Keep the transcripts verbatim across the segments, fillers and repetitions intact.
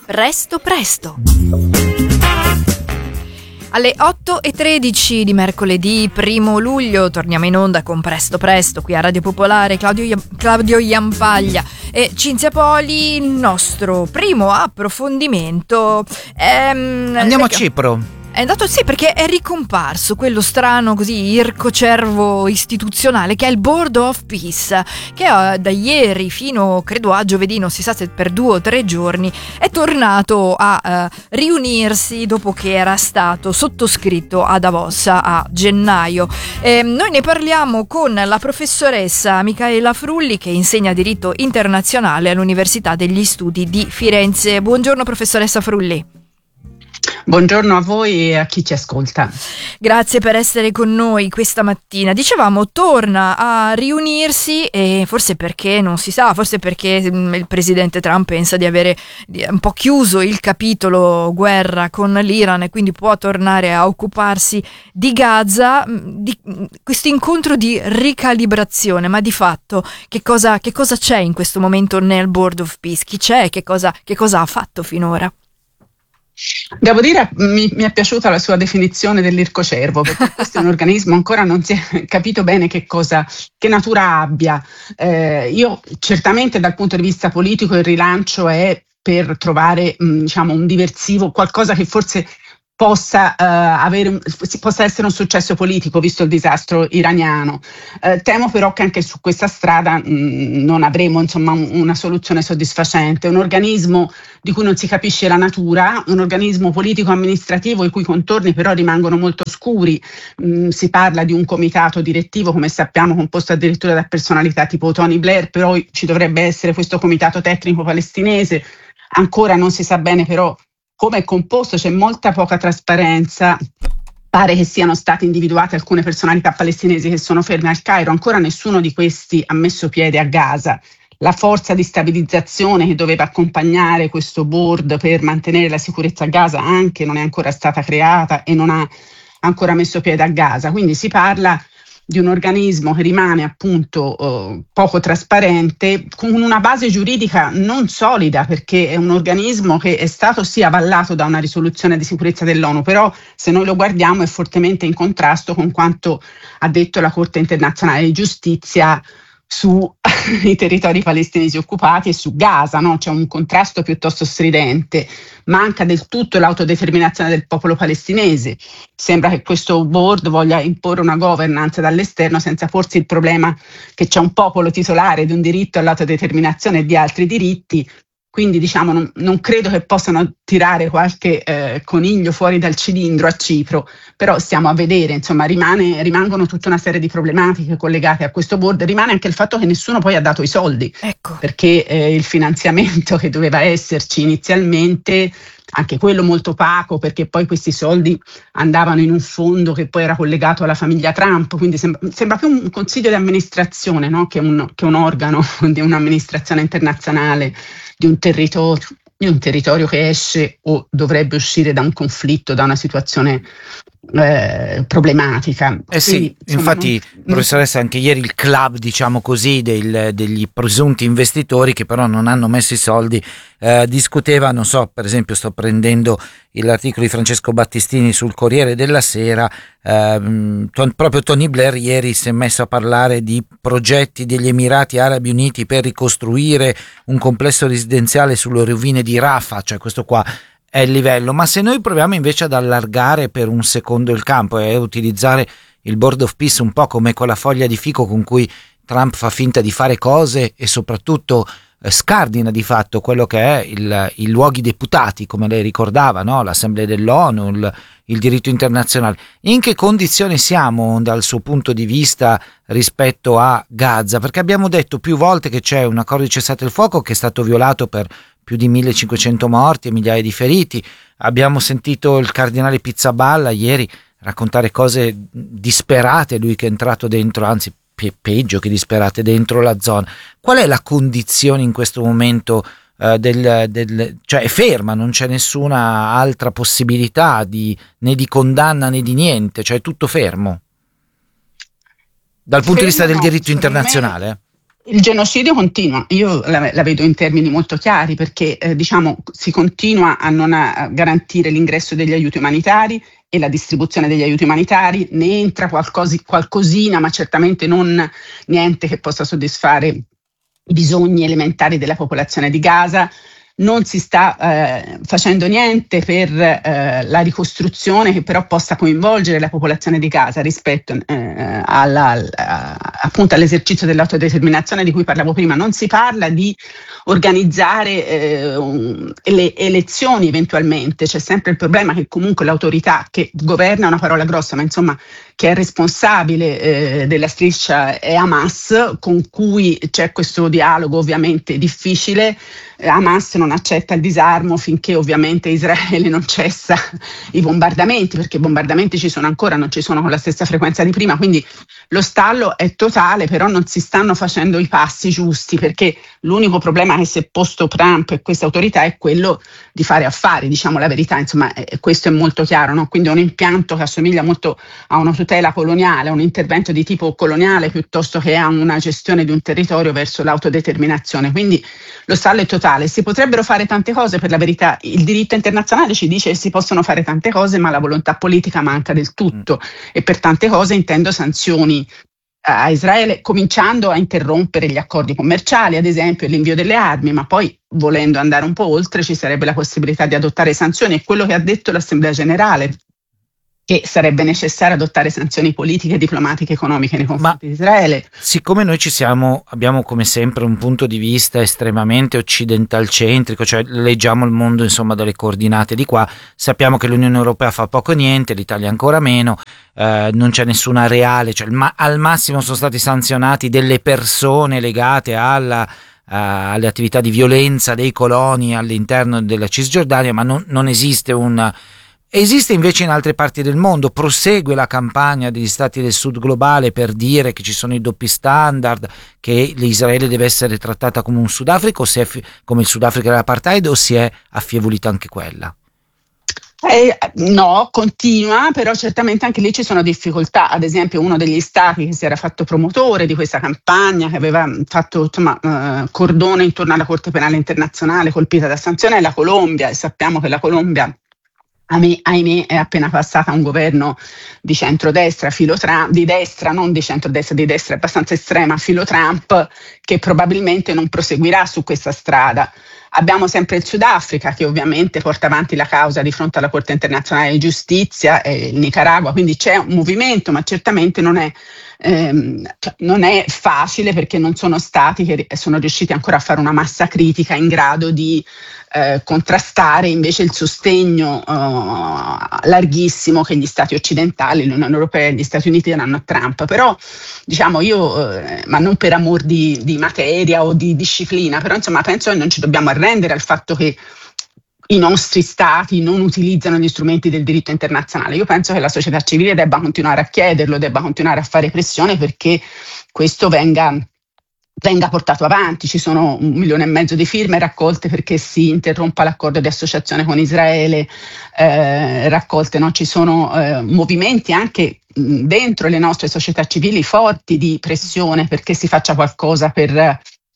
Presto Presto. Alle otto e tredici di mercoledì primo luglio torniamo in onda con Presto Presto qui a Radio Popolare. Claudio, Claudio Iampaglia e Cinzia Poli. Il nostro primo approfondimento ehm, andiamo a Cipro. È andato, sì, perché è ricomparso quello strano così ircocervo istituzionale che è il Board of Peace, che uh, da ieri fino credo a giovedì, non si sa se per due o tre giorni, è tornato a uh, riunirsi dopo che era stato sottoscritto a Davos a gennaio. E noi ne parliamo con la professoressa Micaela Frulli, che insegna diritto internazionale all'Università degli Studi di Firenze. Buongiorno professoressa Frulli. Buongiorno a voi e a chi ci ascolta. Grazie per essere con noi questa mattina. Dicevamo, torna a riunirsi e forse perché, non si sa, forse perché il presidente Trump pensa di avere un po' chiuso il capitolo guerra con l'Iran e quindi può tornare a occuparsi di Gaza, di questo incontro di ricalibrazione. Ma di fatto che cosa, che cosa c'è in questo momento nel Board of Peace? Chi c'è? Che cosa, che cosa ha fatto finora? Devo dire, mi, mi è piaciuta la sua definizione dell'ircocervo, perché questo è un organismo, ancora non si è capito bene che cosa, che natura abbia. Eh, io certamente dal punto di vista politico il rilancio è per trovare mh, diciamo un diversivo, qualcosa che forse possa, uh, avere un, possa essere un successo politico visto il disastro iraniano. Uh, temo però che anche su questa strada mh, non avremo insomma un, una soluzione soddisfacente. Un organismo di cui non si capisce la natura, un organismo politico-amministrativo i cui contorni però rimangono molto oscuri. Mh, si parla di un comitato direttivo, come sappiamo, composto addirittura da personalità tipo Tony Blair, però ci dovrebbe essere questo comitato tecnico palestinese. Ancora non si sa bene però come è composto, c'è molta poca trasparenza. Pare che siano state individuate alcune personalità palestinesi che sono ferme al Cairo, ancora nessuno di questi ha messo piede a Gaza. La forza di stabilizzazione che doveva accompagnare questo board per mantenere la sicurezza a Gaza anche non è ancora stata creata e non ha ancora messo piede a Gaza. Quindi si parla di un organismo che rimane appunto eh, poco trasparente, con una base giuridica non solida, perché è un organismo che è stato sì avallato da una risoluzione di sicurezza dell'ONU, però se noi lo guardiamo è fortemente in contrasto con quanto ha detto la Corte internazionale di giustizia sui territori palestinesi occupati e su Gaza, no? C'è un contrasto piuttosto stridente. Manca del tutto l'autodeterminazione del popolo palestinese. Sembra che questo board voglia imporre una governance dall'esterno senza porsi il problema che c'è un popolo titolare di un diritto all'autodeterminazione e di altri diritti. Quindi diciamo non, non credo che possano tirare qualche eh, coniglio fuori dal cilindro a Cipro, però stiamo a vedere, insomma rimane, rimangono tutta una serie di problematiche collegate a questo board. Rimane anche il fatto che nessuno poi ha dato i soldi, ecco. Perché eh, il finanziamento che doveva esserci inizialmente, anche quello molto opaco, perché poi questi soldi andavano in un fondo che poi era collegato alla famiglia Trump, quindi sembra, sembra più un consiglio di amministrazione, no? che, un, che un organo di un'amministrazione internazionale di un territorio, di un territorio che esce o dovrebbe uscire da un conflitto, da una situazione eh, problematica. Eh sì, Quindi, insomma, infatti non, professoressa, anche ieri il club, diciamo così, del, degli presunti investitori che però non hanno messo i soldi, eh, discuteva, non so, per esempio sto prendendo l'articolo di Francesco Battistini sul Corriere della Sera, eh, ton, proprio Tony Blair ieri si è messo a parlare di progetti degli Emirati Arabi Uniti per ricostruire un complesso residenziale sulle rovine di Rafah, cioè questo qua è il livello. Ma se noi proviamo invece ad allargare per un secondo il campo e utilizzare il Board of Peace un po' come quella foglia di fico con cui Trump fa finta di fare cose e soprattutto eh, scardina di fatto quello che è il, i luoghi deputati, come lei ricordava, no? L'Assemblea dell'ONU, il, il diritto internazionale. In che condizioni siamo dal suo punto di vista rispetto a Gaza? Perché abbiamo detto più volte che c'è un accordo di cessate il fuoco che è stato violato per più di millecinquecento morti e migliaia di feriti. Abbiamo sentito il cardinale Pizzaballa ieri raccontare cose disperate, lui che è entrato dentro, anzi pe- peggio che disperate, dentro la zona. Qual è la condizione in questo momento eh, del, del cioè è ferma, non c'è nessuna altra possibilità di, né di condanna né di niente, cioè è tutto fermo dal punto fermo di vista del no, diritto secondo internazionale? me, Il genocidio continua, io la, la vedo in termini molto chiari, perché eh, diciamo si continua a non a garantire l'ingresso degli aiuti umanitari e la distribuzione degli aiuti umanitari, ne entra qualcosi, qualcosina, ma certamente non niente che possa soddisfare i bisogni elementari della popolazione di Gaza. Non si sta eh, facendo niente per eh, la ricostruzione che però possa coinvolgere la popolazione di Gaza rispetto eh, alla, alla, appunto all'esercizio dell'autodeterminazione di cui parlavo prima. Non si parla di organizzare eh, un, le elezioni eventualmente, c'è sempre il problema che comunque l'autorità che governa è una parola grossa, ma insomma che è responsabile eh, della striscia è Hamas, con cui c'è questo dialogo ovviamente difficile. Hamas non accetta il disarmo finché ovviamente Israele non cessa i bombardamenti, perché i bombardamenti ci sono ancora, non ci sono con la stessa frequenza di prima, quindi lo stallo è totale, però non si stanno facendo i passi giusti, perché l'unico problema che si è posto Trump e questa autorità è quello di fare affari, diciamo la verità, insomma eh, questo è molto chiaro, no? Quindi è un impianto che assomiglia molto a una tutela coloniale, a un intervento di tipo coloniale piuttosto che a una gestione di un territorio verso l'autodeterminazione, quindi lo stallo è totale. Si potrebbero fare tante cose, per la verità il diritto internazionale ci dice che si possono fare tante cose, ma la volontà politica manca del tutto, e per tante cose intendo sanzioni a Israele, cominciando a interrompere gli accordi commerciali, ad esempio l'invio delle armi, ma poi volendo andare un po' oltre ci sarebbe la possibilità di adottare sanzioni, è quello che ha detto l'Assemblea Generale, che sarebbe necessario adottare sanzioni politiche, diplomatiche, economiche nei confronti di Israele. Siccome noi ci siamo, abbiamo come sempre un punto di vista estremamente occidentalcentrico, cioè leggiamo il mondo insomma dalle coordinate di qua, sappiamo che l'Unione Europea fa poco o niente, l'Italia ancora meno, eh, non c'è nessuna reale, cioè ma, al massimo sono stati sanzionati delle persone legate alla Uh, alle attività di violenza dei coloni all'interno della Cisgiordania, ma non, non esiste un... Esiste invece in altre parti del mondo, prosegue la campagna degli stati del sud globale per dire che ci sono i doppi standard, che l'Israele deve essere trattata come un Sudafrica, o si è, come il Sudafrica dell'apartheid, o si è affievolita anche quella? Eh, no, continua, però certamente anche lì ci sono difficoltà. Ad esempio uno degli stati che si era fatto promotore di questa campagna, che aveva fatto insomma, eh, cordone intorno alla Corte Penale Internazionale colpita da sanzioni, è la Colombia, e sappiamo che la Colombia, ahimè, è appena passata a un governo di centrodestra, filo Trump, di destra, non di centrodestra, di destra abbastanza estrema, filo Trump, che probabilmente non proseguirà su questa strada. Abbiamo sempre il Sudafrica, che ovviamente porta avanti la causa di fronte alla Corte Internazionale di Giustizia, e il Nicaragua, quindi c'è un movimento, ma certamente non è, ehm, cioè, non è facile, perché non sono stati che sono riusciti ancora a fare una massa critica in grado di eh, contrastare invece il sostegno eh, larghissimo che gli stati occidentali, l'Unione Europea e gli Stati Uniti danno a Trump. Però diciamo io, eh, ma non per amor di, di materia o di disciplina, però insomma penso che non ci dobbiamo arrendere al fatto che i nostri stati non utilizzano gli strumenti del diritto internazionale. Io penso che la società civile debba continuare a chiederlo, debba continuare a fare pressione perché questo venga venga portato avanti. Ci sono un milione e mezzo di firme raccolte perché si interrompa l'accordo di associazione con Israele, eh, raccolte, no? Ci sono eh, movimenti anche mh, dentro le nostre società civili forti di pressione perché si faccia qualcosa per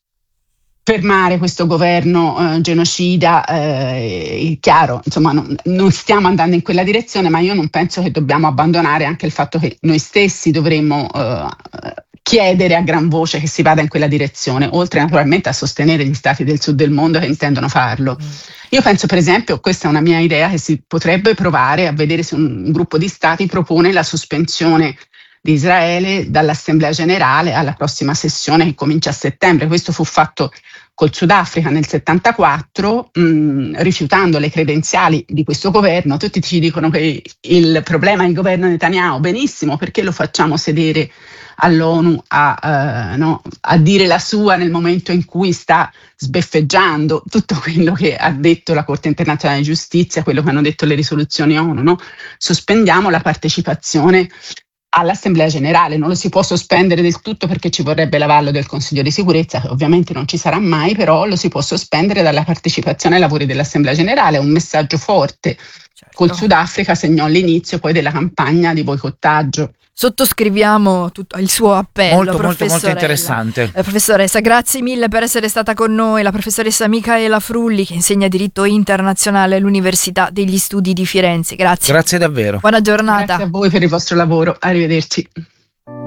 fermare questo governo eh, genocida. Eh, chiaro, insomma, non, non stiamo andando in quella direzione, ma io non penso che dobbiamo abbandonare anche il fatto che noi stessi dovremmo eh, chiedere a gran voce che si vada in quella direzione, oltre naturalmente a sostenere gli stati del sud del mondo che intendono farlo. Io penso, per esempio, questa è una mia idea, che si potrebbe provare a vedere se un, un gruppo di stati propone la sospensione di Israele dall'Assemblea Generale alla prossima sessione che comincia a settembre. Questo fu fatto col Sudafrica nel settantaquattro, mh, rifiutando le credenziali di questo governo. Tutti ci dicono che il problema è il governo Netanyahu. Benissimo, perché lo facciamo sedere all'ONU a, uh, no, a dire la sua nel momento in cui sta sbeffeggiando tutto quello che ha detto la Corte Internazionale di Giustizia, quello che hanno detto le risoluzioni ONU, no? Sospendiamo la partecipazione all'Assemblea Generale. Non lo si può sospendere del tutto perché ci vorrebbe l'avallo del Consiglio di Sicurezza, che ovviamente non ci sarà mai, però lo si può sospendere dalla partecipazione ai lavori dell'Assemblea Generale. È un messaggio forte. Certo. Col Sudafrica segnò l'inizio poi della campagna di boicottaggio Sottoscriviamo tutto il suo appello. Molto, molto, molto interessante. Eh, professoressa, grazie mille per essere stata con noi. La professoressa Micaela Frulli, che insegna diritto internazionale all'Università degli Studi di Firenze. Grazie. Grazie davvero. Buona giornata. Grazie a voi per il vostro lavoro. Arrivederci.